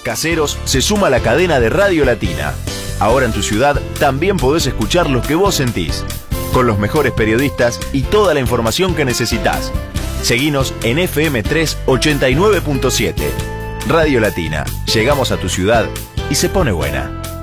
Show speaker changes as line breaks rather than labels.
Caseros se suma a la cadena de Radio Latina. Ahora en tu ciudad también podés escuchar lo que vos sentís, con los mejores periodistas y toda la información que necesitas. Seguinos en FM3 89.7. Radio Latina. Llegamos a tu ciudad y se pone buena.